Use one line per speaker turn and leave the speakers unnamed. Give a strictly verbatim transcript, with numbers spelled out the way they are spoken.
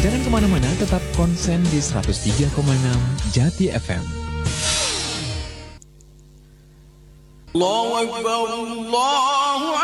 Jangan kemana-mana, tetap konsen di seratus tiga koma enam Jati F M.
Allahu Akbar, Allahu